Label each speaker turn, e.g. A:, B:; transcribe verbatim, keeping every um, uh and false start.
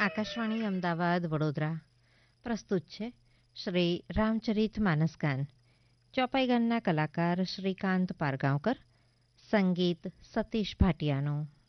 A: આકાશવાણી અમદાવાદ વડોદરા પ્રસ્તુત છે શ્રી રામચરિત માનસ ગાન. ચોપાઈ ગાનના કલાકાર શ્રીકાંત પારગાંવકર, સંગીત સતીશ ભાટિયાનું.